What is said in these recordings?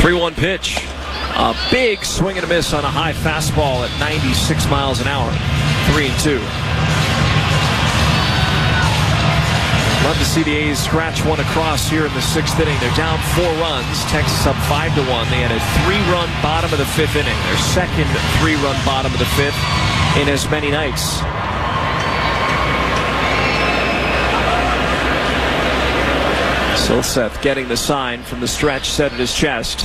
3-1 pitch. A big swing and a miss on a high fastball at 96 miles an hour. 3-2. Love to see the A's scratch one across here in the sixth inning. They're down 4 runs. Texas up 5-1. They had a 3-run bottom of the fifth inning. Their second 3-run bottom of the fifth in as many nights. Silseth getting the sign from the stretch set at his chest.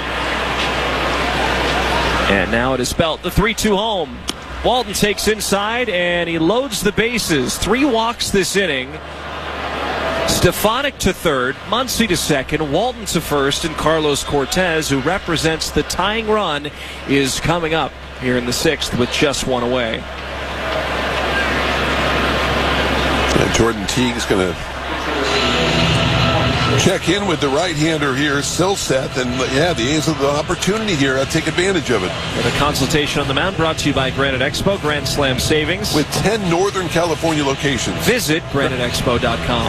And now it is Belt. The 3-2 home. Walton takes inside and he loads the bases. 3 walks this inning. Stefanik to third, Muncy to second, Walton to first, and Carlos Cortez, who represents the tying run, is coming up here in the sixth with just 1 away. Yeah, Jordan Teague's going to check in with the right-hander here, Silseth, and yeah, the A's have the opportunity here. I'll take advantage of it. And a consultation on the mound brought to you by Granite Expo, Grand Slam Savings. With 10 Northern California locations. Visit GraniteExpo.com.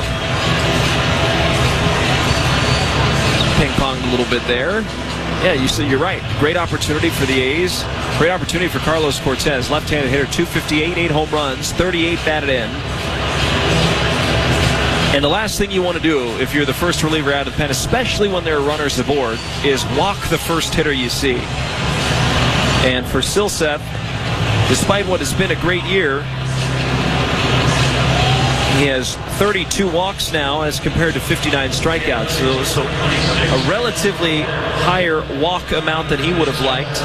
Ping-ponged a little bit there. Yeah, you're right. Great opportunity for the A's. Great opportunity for Carlos Cortez. Left-handed hitter, 258, 8 home runs, 38 batted in. And the last thing you want to do if you're the first reliever out of the pen, especially when there are runners aboard, is walk the first hitter you see. And for Silseth, despite what has been a great year, he has 32 walks now as compared to 59 strikeouts. So a relatively higher walk amount than he would have liked.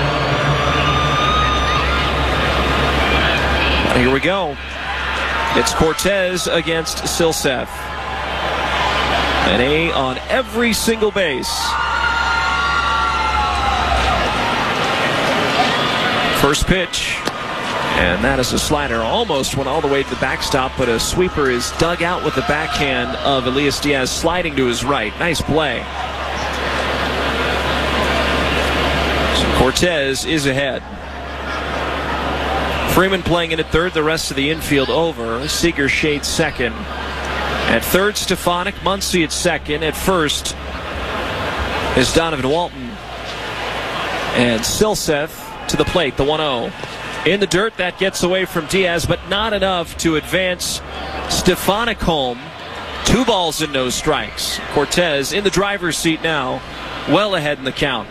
Here we go. It's Cortez against Silseth. An A on every single base. First pitch. And that is a slider. Almost went all the way to the backstop, but a sweeper is dug out with the backhand of Elias Diaz, sliding to his right. Nice play. So Cortez is ahead. Freeman playing in at third, the rest of the infield over. Seager shades second. At third, Stefanik. Muncy at second. At first is Donovan Walton. And Silseth to the plate, the 1-0. In the dirt, that gets away from Diaz, but not enough to advance Stefanik home. 2 balls and no strikes. Cortez in the driver's seat now, well ahead in the count.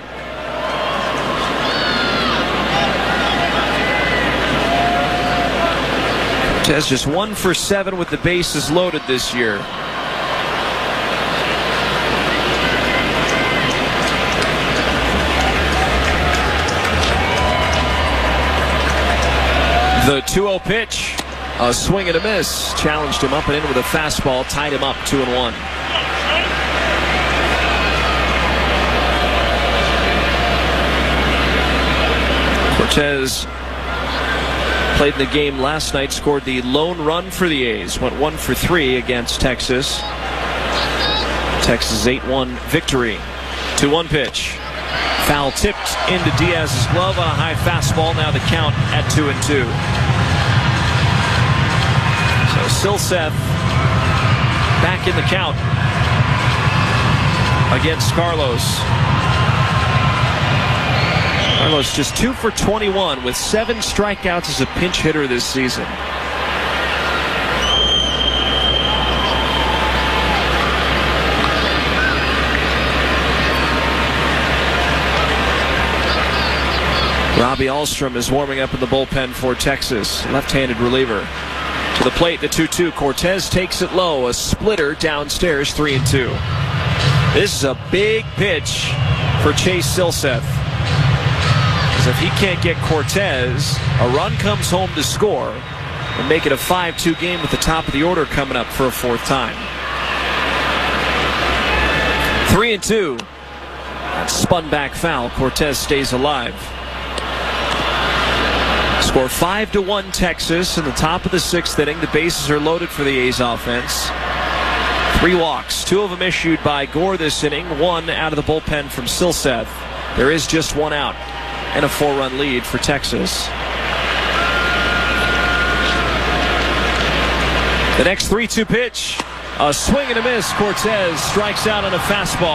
Cortez just 1 for 7 with the bases loaded this year. The 2-0 pitch, a swing and a miss. Challenged him up and in with a fastball, tied him up 2-1. Cortez played in the game last night, scored the lone run for the A's, went 1 for 3 against Texas. Texas 8-1 victory. 2-1 pitch. Foul tipped into Diaz's glove on a high fastball. Now the count at 2-2. So Silseth back in the count against Carlos. Carlos just 2 for 21 with 7 strikeouts as a pinch hitter this season. Robbie Alstrom is warming up in the bullpen for Texas. Left-handed reliever. To the plate, the 2-2. Cortez takes it low. A splitter downstairs, 3-2. This is a big pitch for Chase Silseth. Because if he can't get Cortez, a run comes home to score and make it a 5-2 game with the top of the order coming up for a 4th time. 3-2. That spun back foul. Cortez stays alive. Score 5-1 Texas in the top of the 6th inning. The bases are loaded for the A's offense. 3 walks, 2 of them issued by Gore this inning, 1 out of the bullpen from Silseth. There is just 1 out and a 4-run lead for Texas. The next 3-2 pitch, a swing and a miss. Cortez strikes out on a fastball.